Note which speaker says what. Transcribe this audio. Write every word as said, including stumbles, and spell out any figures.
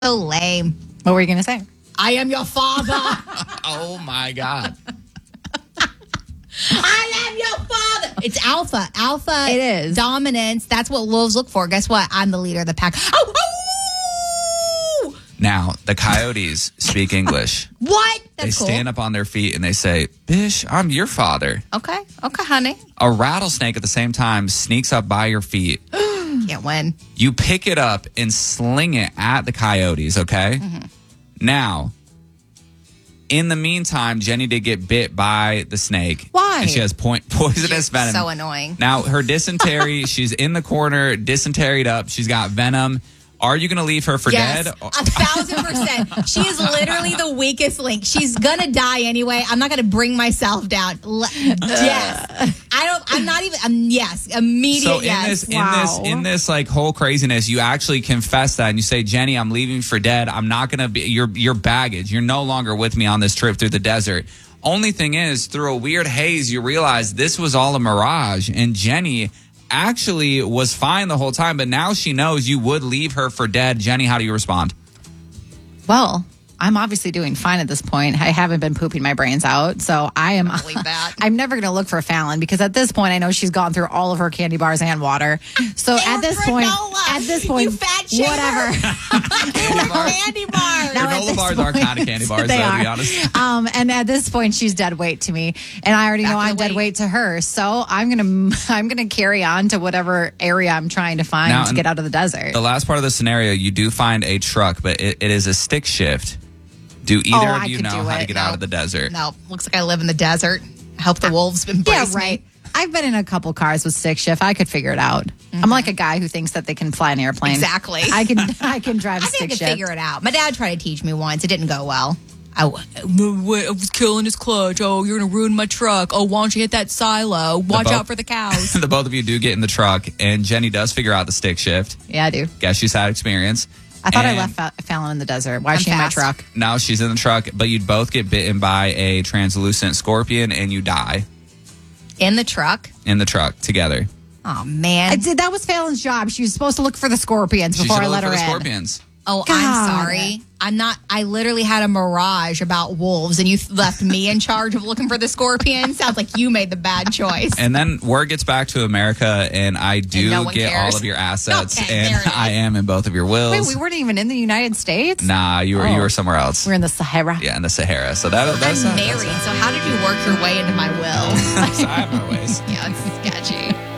Speaker 1: So lame.
Speaker 2: What were you going to say?
Speaker 1: I am your father.
Speaker 3: Oh, my God.
Speaker 1: I am your father. It's alpha. Alpha.
Speaker 2: It is.
Speaker 1: Dominance. That's what wolves look for. Guess what? I'm the leader of the pack. Oh, oh!
Speaker 3: Now, the coyotes speak English.
Speaker 1: What? That's
Speaker 3: They
Speaker 1: cool.
Speaker 3: stand up on their feet and they say, Bish, I'm your father.
Speaker 1: Okay. Okay, honey.
Speaker 3: A rattlesnake at the same time sneaks up by your feet.
Speaker 1: Can't win.
Speaker 3: You pick it up and sling it at the coyotes, okay?
Speaker 1: Mm-hmm.
Speaker 3: Now, in the meantime, Jenny did get bit by the snake.
Speaker 2: Why?
Speaker 3: And she has point, poisonous
Speaker 1: She's
Speaker 3: venom.
Speaker 1: so annoying.
Speaker 3: Now, her dysentery, she's in the corner, dysenteried up. She's got venom. Are you going to leave her for
Speaker 1: Yes,
Speaker 3: dead?
Speaker 1: a thousand percent. She is literally the weakest link. She's gonna die anyway. I'm not gonna bring myself down. Le- yes, I don't. I'm not even. Um, yes, immediate.
Speaker 3: So in
Speaker 1: yes.
Speaker 3: this, in
Speaker 2: Wow.
Speaker 3: this, in this like whole craziness, you actually confess that and you say, Jenny, I'm leaving for dead. I'm not going to be your your baggage. You're no longer with me on this trip through the desert. Only thing is, through a weird haze, you realize this was all a mirage, and Jenny actually was fine the whole time. But now she knows you would leave her for dead. Jenny, how do you respond?
Speaker 2: Well, I'm obviously doing fine at this point. I haven't been pooping my brains out. So I am.
Speaker 1: believe that.
Speaker 2: I'm never going to look for Fallon because at this point, I know she's gone through all of her candy bars and water. So
Speaker 1: They
Speaker 2: at
Speaker 1: were
Speaker 2: this point,
Speaker 1: granola.
Speaker 2: at this point,
Speaker 1: You fat shamer.
Speaker 2: whatever.
Speaker 1: They were candy bars.
Speaker 2: Now, at
Speaker 3: Granola
Speaker 2: this
Speaker 3: bars are
Speaker 2: point-
Speaker 3: kind of candy bars,
Speaker 2: they
Speaker 3: though,
Speaker 2: are.
Speaker 3: to be honest.
Speaker 2: Um, and at this point, she's dead weight to me, and I already
Speaker 1: Back
Speaker 2: know
Speaker 1: in the
Speaker 2: I'm dead
Speaker 1: weight.
Speaker 2: weight to her. So I'm gonna I'm gonna carry on to whatever area I'm trying to find
Speaker 3: Now,
Speaker 2: to get out of the desert.
Speaker 3: The last part of the scenario, you do find a truck, but it, it is a stick shift. Do either
Speaker 2: Oh,
Speaker 3: of
Speaker 2: I
Speaker 3: you
Speaker 2: could
Speaker 3: know
Speaker 2: do
Speaker 3: how to
Speaker 2: it.
Speaker 3: get
Speaker 1: No.
Speaker 3: out of the desert?
Speaker 1: No, looks like I live in the desert. I hope the wolves embrace
Speaker 2: yeah, right.
Speaker 1: me.
Speaker 2: I've been in a couple cars with stick shift. I could figure it out. I'm like a guy who thinks that they can fly an airplane.
Speaker 1: Exactly.
Speaker 2: I can I can drive a
Speaker 1: I think I
Speaker 2: stick
Speaker 1: could
Speaker 2: shift.
Speaker 1: figure it out. My dad tried to teach me once. It didn't go well. I, w- I was killing his clutch. Oh, you're going to ruin my truck. Oh, why don't you hit that silo? Watch
Speaker 3: boat-
Speaker 1: out for the cows.
Speaker 3: The both of you do get in the truck, and Jenny does figure out the stick shift.
Speaker 2: Yeah, I do.
Speaker 3: Guess she's had experience.
Speaker 2: I thought I
Speaker 3: And
Speaker 2: left Fa- Fallon in the desert. Why is
Speaker 1: I'm
Speaker 2: she in my
Speaker 1: fast.
Speaker 2: truck?
Speaker 3: Now she's in the truck, but you'd both get bitten by a translucent scorpion, and you die
Speaker 1: In the truck.
Speaker 3: in the truck together.
Speaker 1: Oh, man.
Speaker 2: I did. That was Fallon's job. She was supposed to look for the scorpions
Speaker 3: She
Speaker 2: before I
Speaker 3: should've
Speaker 2: let
Speaker 3: looked
Speaker 2: her
Speaker 3: for the
Speaker 2: in.
Speaker 3: scorpions.
Speaker 1: Oh,
Speaker 2: God.
Speaker 1: I'm sorry. I'm not. I literally had a mirage about wolves, and you th- left me in charge of looking for the scorpion. Sounds like you made the bad choice.
Speaker 3: And then word gets back to America, and I do
Speaker 1: no one
Speaker 3: get
Speaker 1: cares.
Speaker 3: all of your assets,
Speaker 1: Okay,
Speaker 3: and
Speaker 1: there it is.
Speaker 3: I am in both of your wills.
Speaker 2: Wait, we weren't even in the United States?
Speaker 3: Nah, you were you
Speaker 2: Oh.
Speaker 3: were somewhere else.
Speaker 2: We're in the Sahara.
Speaker 3: Yeah, in the Sahara. So that that's
Speaker 1: I'm
Speaker 3: not,
Speaker 1: married, so how did you work your way into my will?
Speaker 3: That's, I have my ways.
Speaker 1: Yeah, it's sketchy.